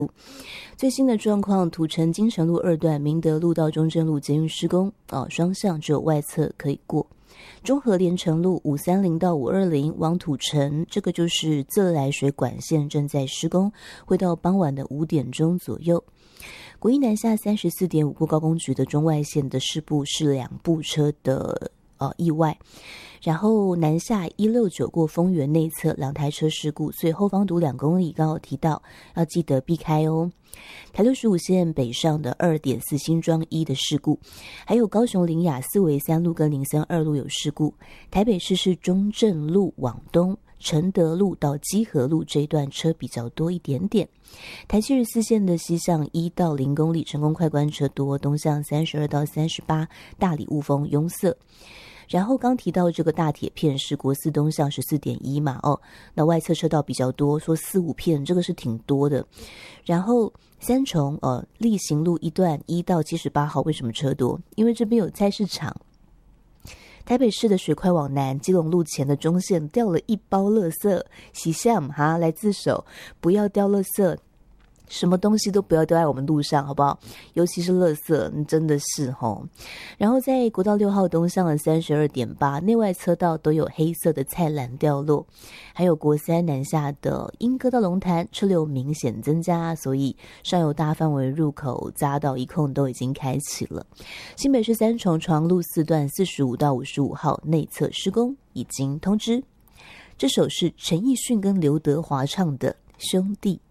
最新的状况，土城金城路2段明德路到中正路捷运施工，双向只有外侧可以过。中和连城路530到520往土城，这个就是自来水管线正在施工，会到傍晚的5点钟左右。国一南下34.5过高工局的中外线的事故是2部车的意外，然后南下169过丰原内侧2台车事故，所以后方堵2公里，刚好提到要记得避开哦。台65线北上的2.4新庄1的事故，还有高雄林雅4维3路跟林森2路有事故。台北市是中正路往东承德路到基河路这一段车比较多一点点。台74线的西向1到0公里成功快关车多，东向32到38大里雾峰拥塞。然后刚提到这个大铁片是国四东向14.1嘛，那外侧车道比较多，说4-5片，这个是挺多的。然后三重力行路1段1到78号为什么车多？因为这边有菜市场。台北市的水快往南，基隆路前的中线掉了1包垃圾，洗项哈来自首，不要掉垃圾。什么东西都不要丢在我们路上，好不好？尤其是垃圾，真的是齁。然后在国道6号东向的32.8内外车道都有黑色的菜篮掉落，还有国3南下的莺歌到龙潭车流明显增加，所以上游大范围入口匝道一控都已经开启了。新北市三重长路4段45到55号内侧施工已经通知。这首是陈奕迅跟刘德华唱的《兄弟》。